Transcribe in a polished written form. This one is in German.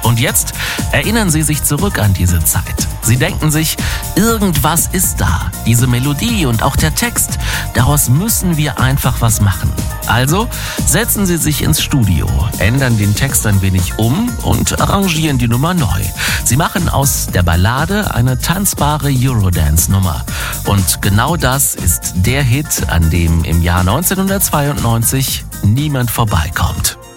Und jetzt erinnern Sie sich zurück an diese Zeit. Sie denken sich, irgendwas ist da. Diese Melodie und auch der Text, daraus müssen wir einfach was machen. Also setzen Sie sich ins Studio, ändern den Text ein wenig um und arrangieren die Nummer neu. Sie machen aus der Ballade eine tanzbare Eurodance-Nummer. Und genau das ist der Hit, an dem im Jahr 1992 niemand vorbeikommt.